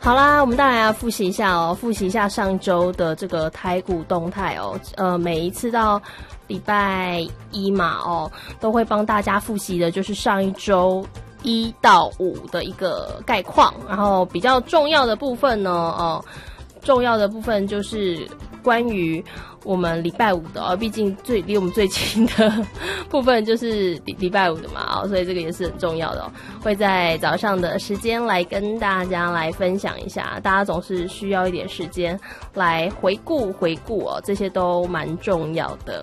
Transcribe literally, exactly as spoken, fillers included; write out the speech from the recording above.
好啦，我们当然要复习一下哦，复习一下上周的这个台股动态哦。呃，每一次到礼拜一嘛哦，都会帮大家复习的就是上一周一到五的一个概况，然后比较重要的部分呢，哦，重要的部分就是关于我们礼拜五的哦，毕竟最离我们最近的部分就是礼礼拜五的嘛哦，所以这个也是很重要的哦，会在早上的时间来跟大家来分享一下，大家总是需要一点时间来回顾回顾哦，这些都蛮重要的。